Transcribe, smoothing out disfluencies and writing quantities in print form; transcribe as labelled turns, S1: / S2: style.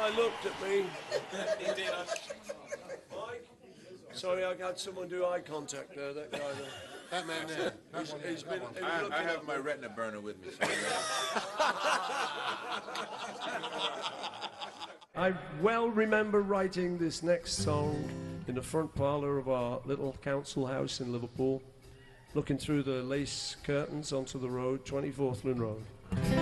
S1: guy looked at me. Mike? Sorry, I got someone do eye contact there, that guy there.
S2: That man there.
S1: He's been
S3: I have my retina burner with me. So
S1: I well remember writing this next song in the front parlour of our little council house in Liverpool, looking through the lace curtains onto the road, 24th Lynn Road.